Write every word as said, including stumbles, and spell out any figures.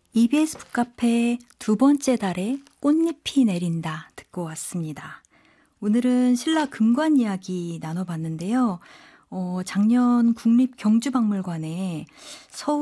이비에스 북카페 두 번째 달에 꽃잎이 내린다 듣고 왔습니다. 오늘은 신라 금관 이야기 나눠봤는데요. 어, 작년 국립경주박물관에 서울